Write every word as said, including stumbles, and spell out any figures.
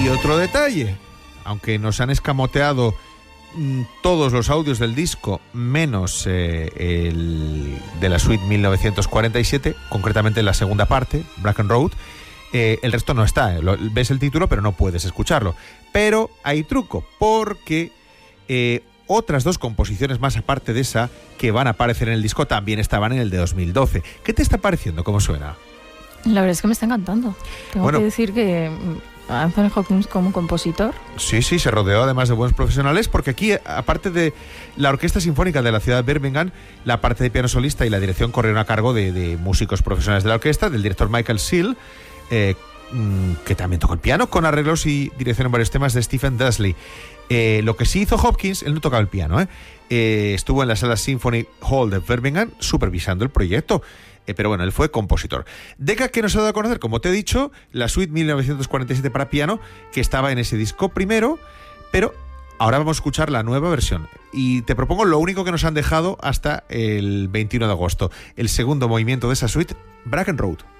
Y otro detalle, aunque nos han escamoteado mmm, todos los audios del disco, menos eh, el de la suite mil novecientos cuarenta y siete, concretamente la segunda parte, Bracken Road, eh, el resto no está. Lo, ves el título, pero no puedes escucharlo. Pero hay truco, porque eh, otras dos composiciones más aparte de esa que van a aparecer en el disco también estaban en el de dos mil doce. ¿Qué te está pareciendo? ¿Cómo suena? La verdad es que me está encantando. Tengo bueno, que decir que Anthony Hopkins como compositor... Sí, sí, se rodeó además de buenos profesionales, porque aquí, aparte de la Orquesta Sinfónica de la ciudad de Birmingham, la parte de piano solista y la dirección corrieron a cargo de, de músicos profesionales de la orquesta, del director Michael Seal, eh, que también tocó el piano, con arreglos y dirección en varios temas de Stephen Dudley. Eh, lo que sí hizo Hopkins, él no tocaba el piano, ¿eh? Eh, estuvo en la sala Symphony Hall de Birmingham supervisando el proyecto. Eh, pero bueno, él fue compositor. Decca, que nos ha dado a conocer, como te he dicho, la suite mil novecientos cuarenta y siete para piano, que estaba en ese disco primero, pero ahora vamos a escuchar la nueva versión. Y te propongo lo único que nos han dejado hasta el veintiuno de agosto, el segundo movimiento de esa suite, Bracken Road.